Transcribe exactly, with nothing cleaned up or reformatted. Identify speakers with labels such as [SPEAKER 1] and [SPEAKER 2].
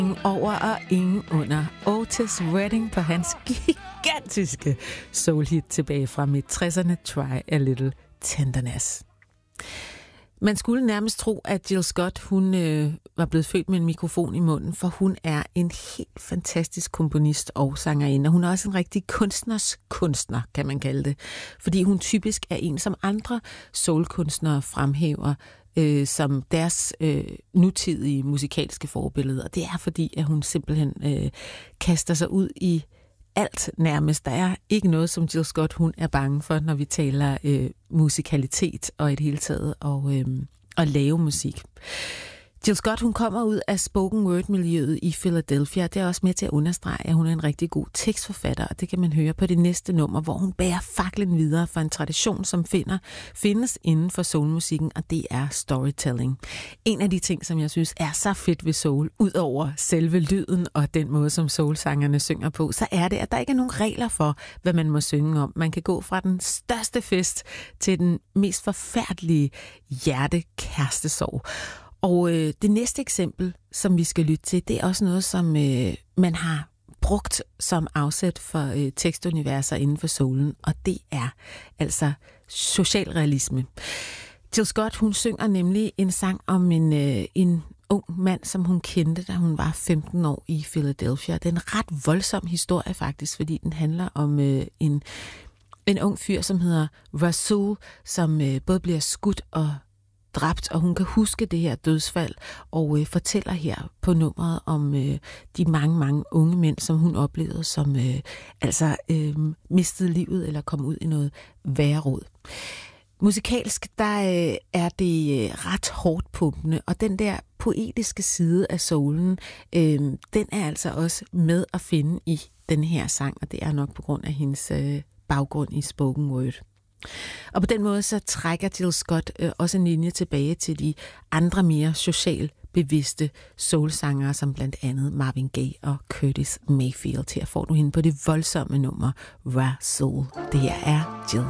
[SPEAKER 1] over og ingen under Otis Redding på hans gigantiske soul-hit tilbage fra midt tresserne, Try a Little Tenderness. Man skulle nærmest tro, at Jill Scott hun, øh, var blevet født med en mikrofon i munden, for hun er en helt fantastisk komponist og sangerinde. Hun er også en rigtig kunstners kunstner, kan man kalde det. Fordi hun typisk er en, som andre soulkunstnere fremhæver øh, som deres øh, nutidige musikalske forbilleder. Og det er fordi, at hun simpelthen øh, kaster sig ud i alt nærmest. Der er ikke noget, som Jill Scott hun er bange for, når vi taler øh, musikalitet og i det hele taget og, øh, og lave musik. Jill Scott hun kommer ud af spoken word-miljøet i Philadelphia. Det er også med til at understrege, at hun er en rigtig god tekstforfatter, og det kan man høre på det næste nummer, hvor hun bærer faklen videre for en tradition, som finder, findes inden for soulmusikken, og det er storytelling. En af de ting, som jeg synes er så fedt ved soul, ud over selve lyden og den måde, som soulsangerne synger på, så er det, at der ikke er nogen regler for, hvad man må synge om. Man kan gå fra den største fest til den mest forfærdelige hjertekærestesorg. Og øh, det næste eksempel, som vi skal lytte til, det er også noget, som øh, man har brugt som afsæt for øh, tekstuniverser inden for soulen, og det er altså socialrealisme. Jill Scott, hun synger nemlig en sang om en, øh, en ung mand, som hun kendte, da hun var femten år i Philadelphia. Det er en ret voldsom historie faktisk, fordi den handler om øh, en, en ung fyr, som hedder Rasul, som øh, både bliver skudt og dræbt, og hun kan huske det her dødsfald, og øh, fortæller her på nummeret om øh, de mange, mange unge mænd, som hun oplevede, som øh, altså øh, mistede livet eller kom ud i noget værre råd. Musikalsk, der øh, er det øh, ret hårdt pumpende, og den der poetiske side af soulen, øh, den er altså også med at finde i den her sang, og det er nok på grund af hendes øh, baggrund i spoken word. Og på den måde så trækker Jill Scott øh, også en linje tilbage til de andre mere socialt bevidste soulsangere, som blandt andet Marvin Gaye og Curtis Mayfield. Her får du hende på det voldsomme nummer Rasul. Det her er Jill